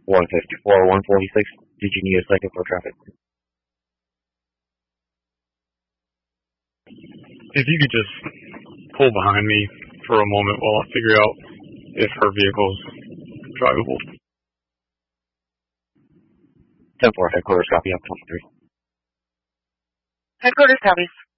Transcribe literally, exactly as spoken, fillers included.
one fifty-four, one forty-six. Did you need a second for traffic? If you could just pull behind me for a moment while I figure out if her vehicle's drivable. ten four, headquarters, copy, up twenty-three. Headquarters copies.